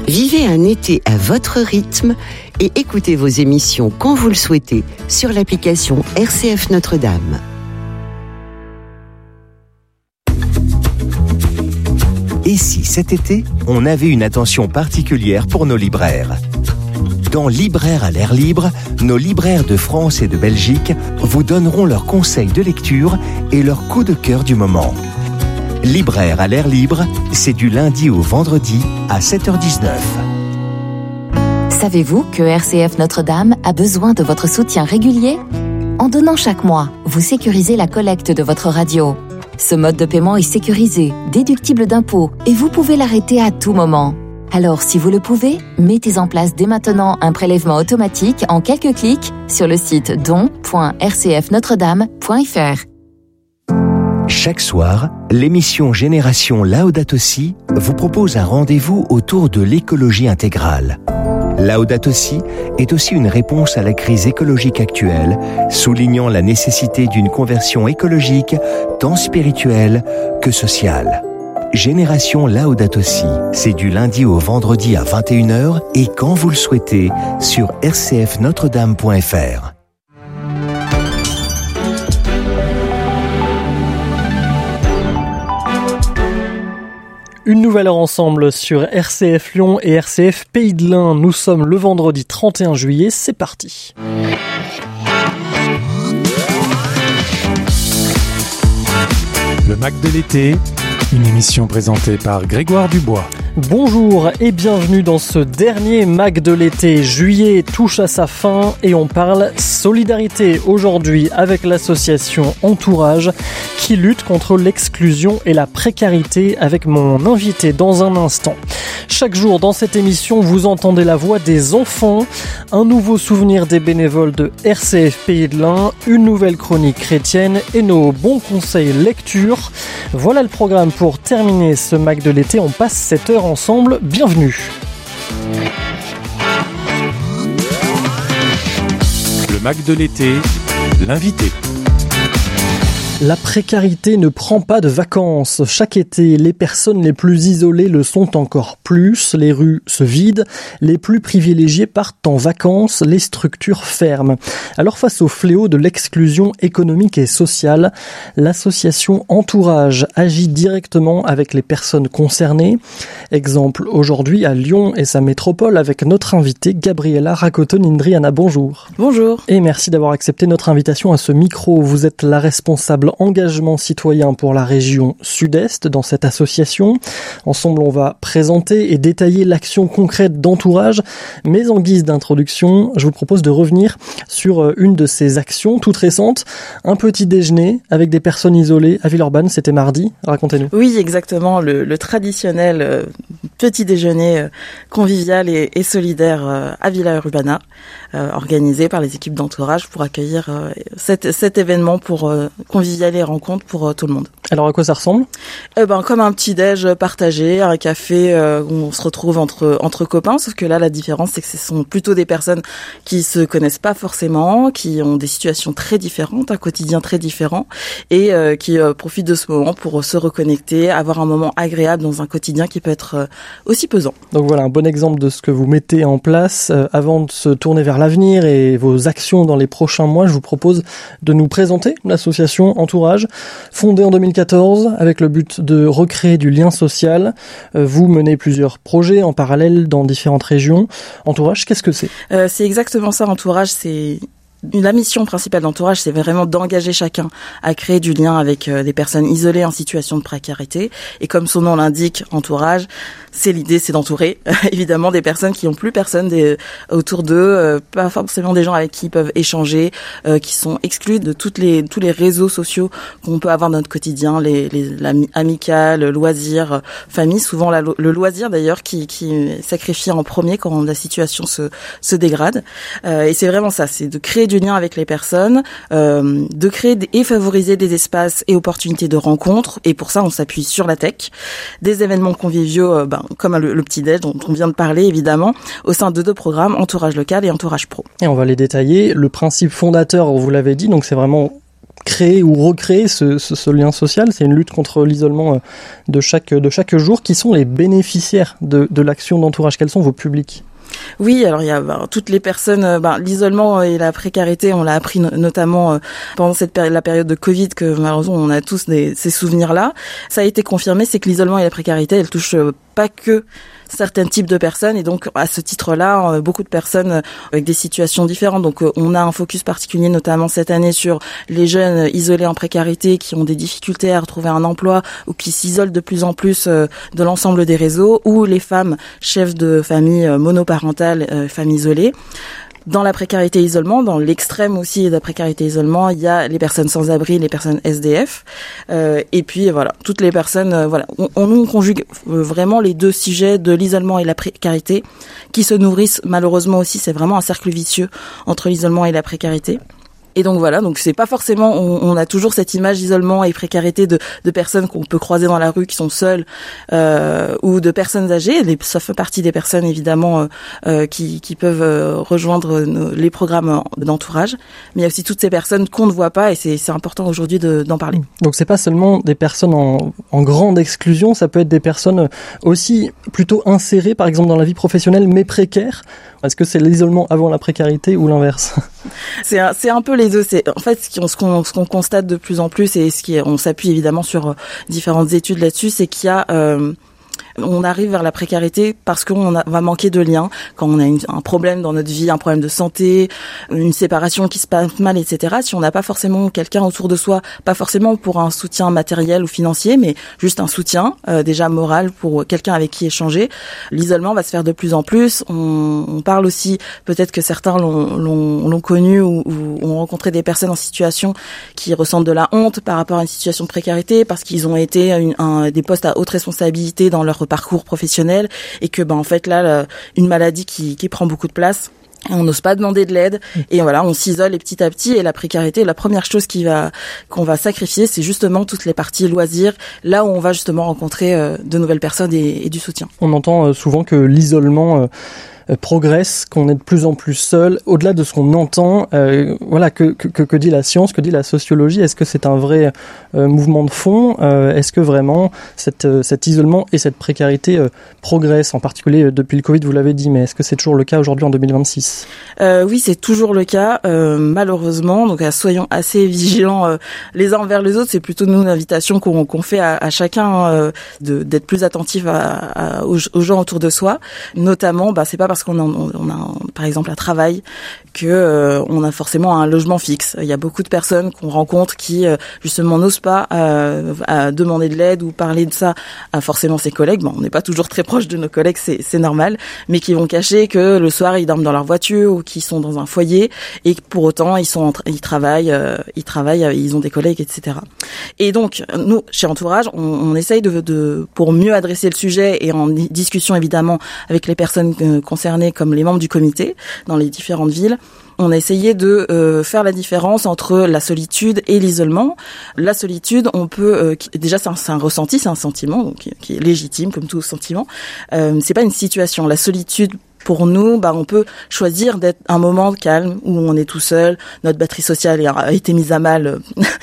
Vivez un été à votre rythme et écoutez vos émissions quand vous le souhaitez sur l'application RCF Notre-Dame. Et si cet été, on avait une attention particulière pour nos libraires ? Dans Libraires à l'air libre, nos libraires de France et de Belgique vous donneront leurs conseils de lecture et leurs coups de cœur du moment. Libraires à l'air libre, c'est du lundi au vendredi à 7h19. Savez-vous que RCF Notre-Dame a besoin de votre soutien régulier ? En donnant chaque mois, vous sécurisez la collecte de votre radio. Ce mode de paiement est sécurisé, déductible d'impôts et vous pouvez l'arrêter à tout moment. Alors, si vous le pouvez, mettez en place dès maintenant un prélèvement automatique en quelques clics sur le site don.rcfnotredame.fr. Chaque soir, l'émission Génération Laudato Si vous propose un rendez-vous autour de l'écologie intégrale. Laudato Si est aussi une réponse à la crise écologique actuelle, soulignant la nécessité d'une conversion écologique tant spirituelle que sociale. Génération Laudato Si, c'est du lundi au vendredi à 21h et quand vous le souhaitez sur rcfnotredame.fr. Une nouvelle heure ensemble sur RCF Lyon et RCF Pays de l'Ain. Nous sommes le vendredi 31 juillet, c'est parti. Le Mac de l'été, une émission présentée par Grégoire Dubois. Bonjour et bienvenue dans ce dernier Mac de l'été. Juillet touche à sa fin et on parle solidarité aujourd'hui avec l'association Entourage qui lutte contre l'exclusion et la précarité avec mon invité dans un instant. Chaque jour dans cette émission, vous entendez la voix des enfants, un nouveau souvenir des bénévoles de RCF Pays de l'Ain, une nouvelle chronique chrétienne et nos bons conseils lecture. Voilà le programme pour terminer ce Mac de l'été. On passe cette heure ensemble. Bienvenue. Le Mac de l'été, l'invité. La précarité ne prend pas de vacances. Chaque été, les personnes les plus isolées le sont encore plus. Les rues se vident. Les plus privilégiés partent en vacances. Les structures ferment. Alors face au fléau de l'exclusion économique et sociale, l'association Entourage agit directement avec les personnes concernées. Exemple aujourd'hui à Lyon et sa métropole avec notre invitée Gabriela Racoton-Indriana. Bonjour. Bonjour. Et merci d'avoir accepté notre invitation à ce micro. Vous êtes la responsable engagement citoyen pour la région Sud-Est dans cette association. Ensemble, on va présenter et détailler l'action concrète d'Entourage. Mais en guise d'introduction, je vous propose de revenir sur une de ces actions toutes récentes. Un petit déjeuner avec des personnes isolées à Villeurbanne, c'était mardi. Racontez-nous. Oui, exactement. Le traditionnel petit déjeuner convivial et solidaire à Villa Urbana, organisé par les équipes d'Entourage pour accueillir cet événement pour convivial et rencontre pour tout le monde. Alors à quoi ça ressemble ? Comme un petit déj partagé, un café où on se retrouve entre copains, sauf que là la différence c'est que ce sont plutôt des personnes qui se connaissent pas forcément, qui ont des situations très différentes, un quotidien très différent et qui profitent de ce moment pour se reconnecter, avoir un moment agréable dans un quotidien qui peut être aussi pesant. Donc voilà un bon exemple de ce que vous mettez en place. Avant de se tourner vers l'avenir et vos actions dans les prochains mois, je vous propose de nous présenter l'association Entourage, fondée en 2014 avec le but de recréer du lien social. Vous menez plusieurs projets en parallèle dans différentes régions. Entourage, qu'est-ce que c'est ? C'est exactement ça, Entourage, c'est... La mission principale d'Entourage, c'est vraiment d'engager chacun à créer du lien avec des personnes isolées en situation de précarité. Et comme son nom l'indique, Entourage, l'idée, c'est d'entourer évidemment des personnes qui n'ont plus personne autour d'eux, pas forcément des gens avec qui ils peuvent échanger, qui sont exclus de tous les réseaux sociaux qu'on peut avoir dans notre quotidien, l'amical, le loisir, famille. Souvent le loisir d'ailleurs qui sacrifie en premier quand la situation se dégrade. Et c'est vraiment ça, c'est de créer du lien avec les personnes, de créer et favoriser des espaces et opportunités de rencontres. Et pour ça, on s'appuie sur la tech, des événements conviviaux, comme le petit-déj dont on vient de parler évidemment, au sein de deux programmes, Entourage local et Entourage pro. Et on va les détailler. Le principe fondateur, vous l'avez dit, donc c'est vraiment créer ou recréer ce lien social. C'est une lutte contre l'isolement de chaque jour. Qui sont les bénéficiaires de l'action d'entourage? Quels sont vos publics? Oui, alors il y a toutes les personnes, l'isolement et la précarité, on l'a appris notamment pendant la période de Covid, que malheureusement on a tous ces souvenirs-là. Ça a été confirmé, c'est que l'isolement et la précarité, elles touchent pas que certains types de personnes, et donc à ce titre-là, beaucoup de personnes avec des situations différentes. Donc on a un focus particulier notamment cette année sur les jeunes isolés en précarité qui ont des difficultés à retrouver un emploi ou qui s'isolent de plus en plus de l'ensemble des réseaux, ou les femmes chefs de famille monoparentales, femmes isolées. Dans la précarité isolement, dans l'extrême aussi de la précarité isolement, il y a les personnes sans abri, les personnes SDF, et puis voilà, toutes les personnes. On conjugue vraiment les deux sujets de l'isolement et la précarité, qui se nourrissent malheureusement aussi. C'est vraiment un cercle vicieux entre l'isolement et la précarité. Et donc voilà, donc c'est pas forcément, on a toujours cette image d'isolement et précarité de personnes qu'on peut croiser dans la rue qui sont seules, ou de personnes âgées. Ça fait partie des personnes évidemment qui peuvent rejoindre les programmes d'entourage, mais il y a aussi toutes ces personnes qu'on ne voit pas, et c'est important aujourd'hui d'en parler. Donc c'est pas seulement des personnes en grande exclusion, ça peut être des personnes aussi plutôt insérées par exemple dans la vie professionnelle mais précaires. Est-ce que c'est l'isolement avant la précarité ou l'inverse? C'est un peu les deux. C'est en fait ce qu'on constate de plus en plus, et on s'appuie évidemment sur différentes études là-dessus, c'est qu'il y a on arrive vers la précarité parce qu'on va manquer de liens, quand on a un problème dans notre vie, un problème de santé, une séparation qui se passe mal, etc. Si on n'a pas forcément quelqu'un autour de soi, pas forcément pour un soutien matériel ou financier, mais juste un soutien déjà moral pour quelqu'un avec qui échanger, l'isolement va se faire de plus en plus. On parle aussi, peut-être que certains l'ont connu ou ont rencontré des personnes en situation qui ressentent de la honte par rapport à une situation de précarité parce qu'ils ont été des postes à haute responsabilité dans leur parcours professionnel, et que en fait là une maladie qui prend beaucoup de place, et on n'ose pas demander de l'aide, et voilà, on s'isole et petit à petit. Et la précarité, la première chose qu'on va sacrifier, c'est justement toutes les parties loisirs, là où on va justement rencontrer de nouvelles personnes et du soutien. On entend souvent que l'isolement progresse, qu'on est de plus en plus seul. Au-delà de ce qu'on entend, que dit la science, que dit la sociologie? Est-ce que c'est un vrai mouvement de fond? Est-ce que vraiment cet isolement et cette précarité progressent, en particulier depuis le Covid, vous l'avez dit, mais est-ce que c'est toujours le cas aujourd'hui en 2026? Oui, c'est toujours le cas, malheureusement. Donc soyons assez vigilants les uns envers les autres. C'est plutôt nous une invitation qu'on fait à chacun d'être plus attentif aux gens autour de soi. Notamment, c'est pas parce qu'on a par exemple un travail que on a forcément un logement fixe. Il y a beaucoup de personnes qu'on rencontre qui justement n'osent pas demander de l'aide ou parler de ça à forcément ses collègues. On n'est pas toujours très proche de nos collègues, c'est normal, mais qui vont cacher que le soir ils dorment dans leur voiture ou qu'ils sont dans un foyer, et que pour autant ils travaillent, ils ont des collègues, etc. Et donc nous chez Entourage, on essaye pour mieux adresser le sujet, et en discussion évidemment avec les personnes concernées comme les membres du comité dans les différentes villes, on a essayé de faire la différence entre la solitude et l'isolement. La solitude, on peut déjà c'est un ressenti, c'est un sentiment donc, qui est légitime comme tout sentiment. C'est pas une situation. La solitude, pour nous, on peut choisir d'être un moment calme où on est tout seul, notre batterie sociale a été mise à mal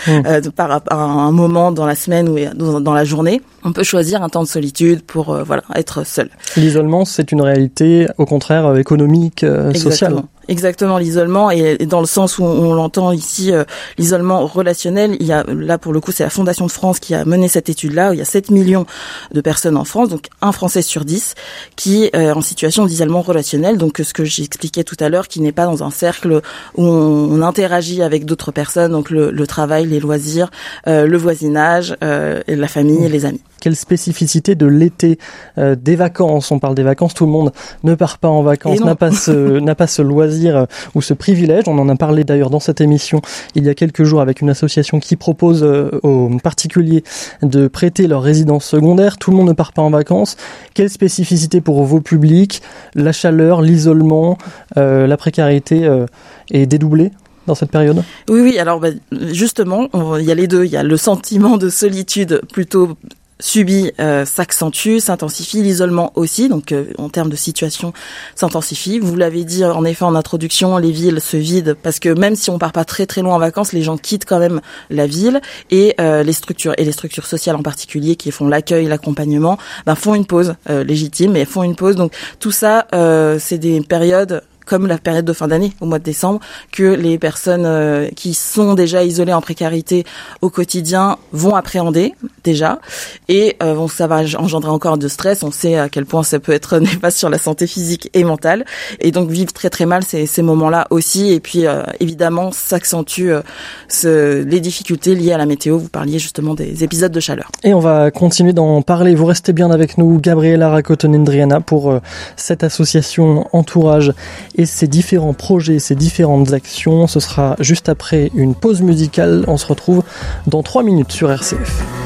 par un moment dans la semaine ou dans la journée. On peut choisir un temps de solitude pour être seul. L'isolement, c'est une réalité, au contraire, économique, sociale. Exactement, l'isolement, et dans le sens où on l'entend ici, l'isolement relationnel, il y a, là pour le coup, c'est la Fondation de France qui a mené cette étude-là, où il y a 7 millions de personnes en France, donc un Français sur 10, qui est en situation d'isolement relationnel, donc ce que j'expliquais tout à l'heure, qui n'est pas dans un cercle où on interagit avec d'autres personnes, donc le travail, les loisirs, le voisinage, la famille et les amis. Quelle spécificité de l'été, des vacances, on parle des vacances, tout le monde ne part pas en vacances, n'a pas ce loisir ou ce privilège. On en a parlé d'ailleurs dans cette émission il y a quelques jours avec une association qui propose aux particuliers de prêter leur résidence secondaire. Tout le monde ne part pas en vacances. Quelle spécificité pour vos publics? La chaleur, l'isolement, la précarité est dédoublée dans cette période? Oui, alors justement, il y a les deux. Il y a le sentiment de solitude plutôt subi s'accentue, s'intensifie, l'isolement aussi, donc en termes de situation s'intensifie. Vous l'avez dit en effet en introduction, les villes se vident parce que même si on part pas très très loin en vacances, les gens quittent quand même la ville et les structures sociales en particulier qui font l'accueil, l'accompagnement, font une pause légitime, mais font une pause. Donc tout ça, c'est des périodes comme la période de fin d'année, au mois de décembre, que les personnes qui sont déjà isolées en précarité au quotidien vont appréhender déjà, et ça va engendrer encore de stress. On sait à quel point ça peut être néfaste sur la santé physique et mentale, et donc vivre très très mal ces moments-là aussi. Et puis évidemment s'accentuent les difficultés liées à la météo. Vous parliez justement des épisodes de chaleur. Et on va continuer d'en parler. Vous restez bien avec nous, Gabriela Rakotonendriana, pour cette association Entourage et ses différents projets, ses différentes actions. Ce sera juste après une pause musicale. On se retrouve dans 3 minutes sur RCF.